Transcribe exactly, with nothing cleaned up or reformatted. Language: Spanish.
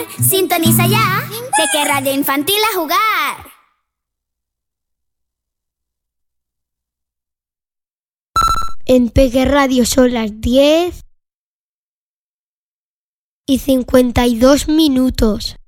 Sintoniza ya, Peque Radio Infantil a jugar. En Peque Radio son las diez y cincuenta y dos minutos.